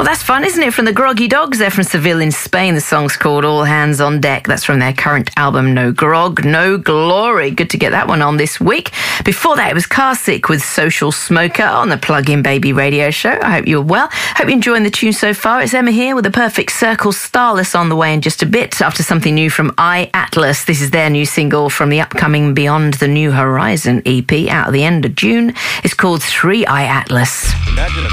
that's fun, isn't it? From the Groggy Dogs. They're from Seville in Spain. The song's called All Hands on Deck. That's from their current album, No Grog, No Glory. Good to get that one on this week. Before that, it was Carsick with Social Smoker on the Plug-in Baby radio show. I hope you're well. Hope you're enjoying the tune so far. It's Emma here with a Perfect Circle Starless on the way in just a bit after something new from iAtlas. This is their new single from the upcoming Beyond the New Horizon EP out at the end of June. It's called 3 iAtlas.